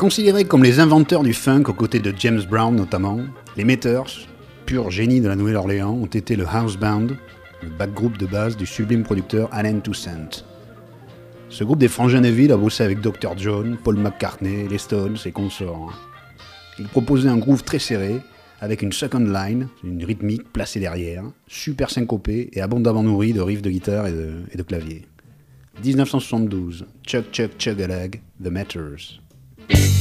Considérés comme les inventeurs du funk aux côtés de James Brown notamment, les Meters, pur génie de la Nouvelle-Orléans, ont été le house band, le backgroup de base du sublime producteur Allen Toussaint. Ce groupe des frangins de ville a bossé avec Dr. John, Paul McCartney, les Stones et consorts. Il proposait un groove très serré, avec une second line, une rythmique placée derrière, super syncopée et abondamment nourrie de riffs de guitare et de clavier. 1972, Chug Chug Chug-a-Leg, The Meters.